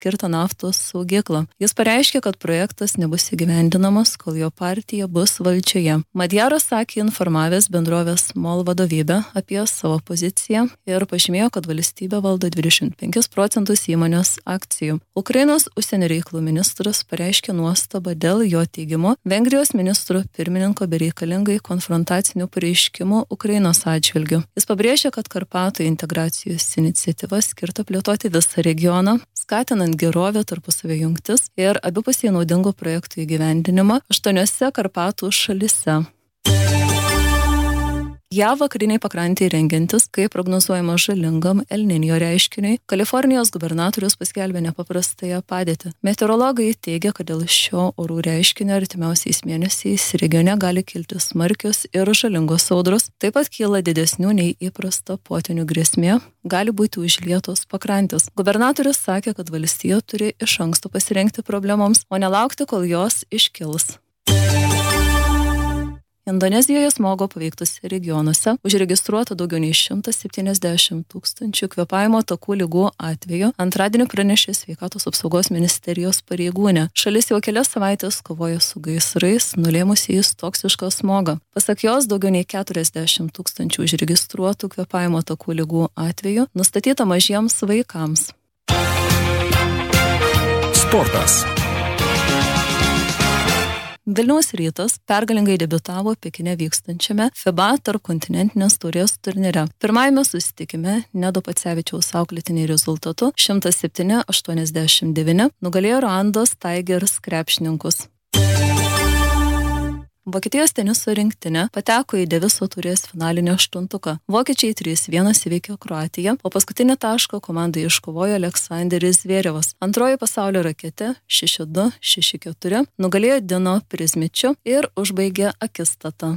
skirtą naftos saugyklą. Jis pareiškė, kad projektas nebus įgyvendinamas, kol jo partija bus valdžioje. Madjaras sakė informavęs bendrovės MOL vadovybę apie savo poziciją ir pažymėjo, kad valstybė valdo 25% įmonės akcijų. Ukrainos užsienio reikalų ministras pareiškė nuostabą dėl jo teigimo Vengrijos ministro pirmininko bereikalingai konfrontacinių pareiškimų Ukrainos atžvilgiu. Jis pabrėžė, kad Karpatų integracijos iniciatyva skirta plėtoti visą regioną, skatinant gerovę, tarpusavio jungtis ir abipusiai naudingų projektų įgyvendinimą 8 Karpatų šalyse. JAV vakariniai pakrantėje rengiantis, kaip prognozuojama žalingam El Niño reiškiniui, Kalifornijos gubernatorius paskelbė nepaprastąją padėtį. Meteorologai teigia, kad dėl šio orų reiškinio artimiausiais mėnesiais regione gali kilti smarkios ir žalingos audros, taip pat kyla didesnių nei įprasta potvynių grėsmė, gali būti užlietos pakrantės. Gubernatorius sakė, kad valstija turi iš anksto pasirengti problemoms, o nelaukti, kol jos iškils. Indonezijoje smogo paveiktose regionuose užregistruota daugiau nei 170 000 kvėpavimo takų ligų atvejų, antradienį pranešė Sveikatos apsaugos ministerijos pareigūnė. Šalis jau kelias savaitės kovoja su gaisrais, nulėmusiais toksišką smogą. Pasak jos, daugiau nei 40 000 užregistruotų kvėpavimo takų ligų atvejų nustatyta mažiems vaikams. Sportas. Vilniaus Rytas pergalingai debiutavo Pekine vykstančiame FIBA tarpkontinentinės taurės turnyre. Pirmajame susitikime Nedo Pacevičiaus auklėtiniai rezultatu 107-89 nugalėjo Ruandos Tigers krepšininkus. Vokietijos teniso rinktinė pateko į Deviso taurės finalinį aštuntuką. Vokiečiai 3-1 įveikė Kroatiją, o paskutinį tašką komandai iškovojo Aleksanderis Zverevas. Antroji pasaulio raketė 6-2, 6-4 nugalėjo Dino Prizmičių ir užbaigė akistatą.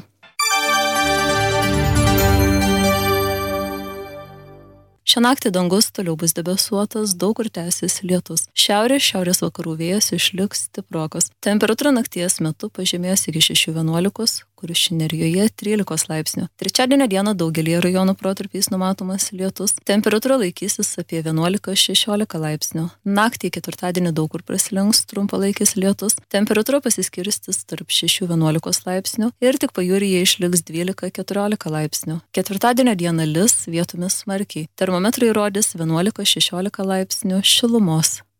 Šią naktį dangus toliau bus debesuotas, daug kur tęsis lietus. Šiaurės vakarų vėjas išliks stiprokas. Temperatūra nakties metu pažemės iki 6-11, Kuršių Nerijoje 13 laipsnių. Trečiadienio dieną daugelį rajonų protarpiais numatomas lietus. Temperatūra laikysis apie 11-16 laipsnių. Naktį ketvirtadienį daug kur praslinks trumpalaikis lietus. Temperatūra pasiskirstys tarp 6-11 laipsnių ir tik pajūryje išliks 12-14 laipsnių. Ketvirtadienio dieną lis vietomis smarkiai. Termometrai rodys 11-16 laipsnių šilumos.